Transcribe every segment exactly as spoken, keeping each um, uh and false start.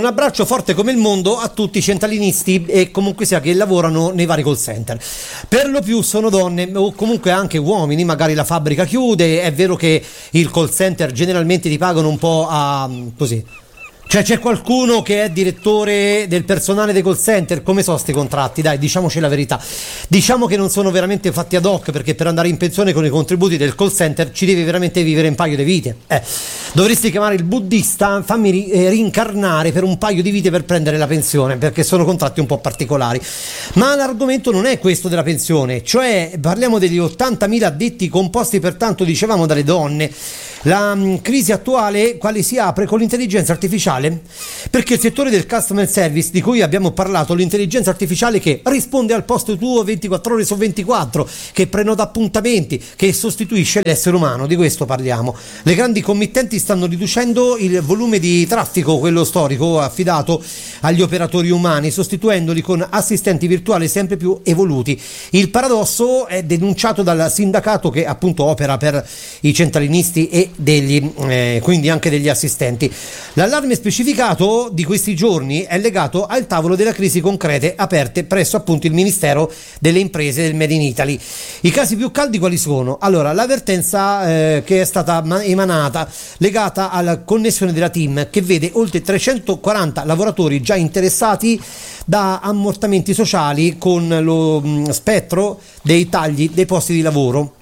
un abbraccio forte come il mondo a tutti i centralinisti e comunque sia che lavorano nei vari call center. Per lo più sono donne o comunque anche uomini, magari la fabbrica chiude, è vero che il call center generalmente ti pagano un po' a così. Cioè c'è qualcuno che è direttore del personale dei call center, come sono sti contratti? Dai, diciamoci la verità. Diciamo che non sono veramente fatti ad hoc, perché per andare in pensione con i contributi del call center ci devi veramente vivere un paio di vite. Eh, dovresti chiamare il buddista, fammi ri- eh, rincarnare per un paio di vite per prendere la pensione, perché sono contratti un po' particolari. Ma l'argomento non è questo della pensione, cioè parliamo degli ottantamila addetti composti pertanto, dicevamo, dalle donne. La mh, crisi attuale quale si apre con l'intelligenza artificiale, perché il settore del customer service di cui abbiamo parlato, l'intelligenza artificiale che risponde al posto tuo ventiquattro ore su ventiquattro, che prenota appuntamenti, che sostituisce l'essere umano, di questo parliamo. Le grandi committenti stanno riducendo il volume di traffico, quello storico, affidato agli operatori umani, sostituendoli con assistenti virtuali sempre più evoluti. Il paradosso è denunciato dal sindacato che appunto opera per i centralinisti e degli eh, quindi anche degli assistenti. L'allarme specificato di questi giorni è legato al tavolo della crisi concrete aperte presso appunto il Ministero delle Imprese del Made in Italy. I casi più caldi quali sono? Allora, l'avvertenza eh, che è stata emanata legata alla connessione della TIM, che vede oltre trecentoquaranta lavoratori già interessati da ammortamenti sociali con lo mh, spettro dei tagli dei posti di lavoro.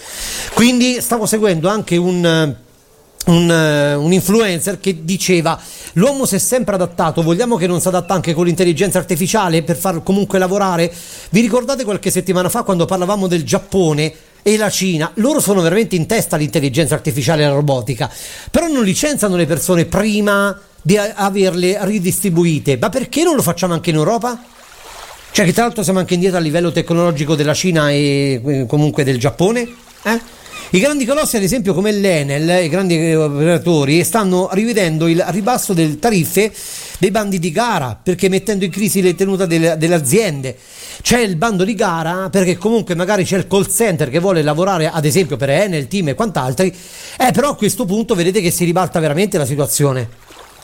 Quindi stavo seguendo anche un, un, un influencer che diceva: l'uomo si è sempre adattato, vogliamo che non si adatta anche con l'intelligenza artificiale per far comunque lavorare? Vi ricordate qualche settimana fa quando parlavamo del Giappone e la Cina? Loro sono veramente in testa all'intelligenza artificiale e alla robotica, però non licenziano le persone prima di averle ridistribuite. Ma perché non lo facciamo anche in Europa? Cioè, che tra l'altro siamo anche indietro a livello tecnologico della Cina e comunque del Giappone, eh? I grandi colossi, ad esempio, come l'Enel, i grandi operatori, stanno rivedendo il ribasso delle tariffe dei bandi di gara, perché mettendo in crisi le tenute delle, delle aziende. C'è il bando di gara perché comunque magari c'è il call center che vuole lavorare, ad esempio, per Enel, Team e quant'altri, eh, però a questo punto vedete che si ribalta veramente la situazione.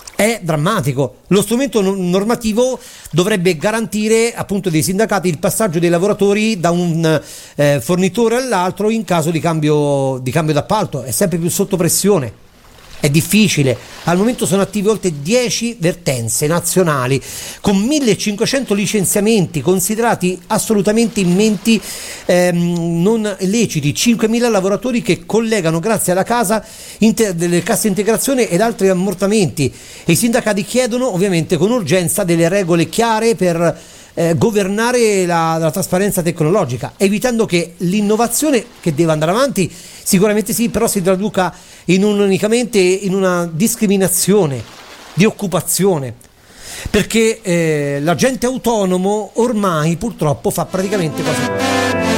È drammatico. Lo strumento normativo dovrebbe garantire appunto dei sindacati il passaggio dei lavoratori da un eh, fornitore all'altro in caso di cambio di cambio d'appalto. È sempre più sotto pressione. È difficile. Al momento sono attive oltre dieci vertenze nazionali con millecinquecento licenziamenti considerati assolutamente immenti, ehm, non leciti, cinquemila lavoratori che collegano grazie alla casa inter- delle casse integrazione ed altri ammortamenti, e i sindacati chiedono ovviamente con urgenza delle regole chiare per eh, governare la, la trasparenza tecnologica, evitando che l'innovazione, che deve andare avanti sicuramente sì, però si traduca in un, unicamente in una discriminazione di occupazione, perché eh, l'agente autonomo ormai purtroppo fa praticamente quasi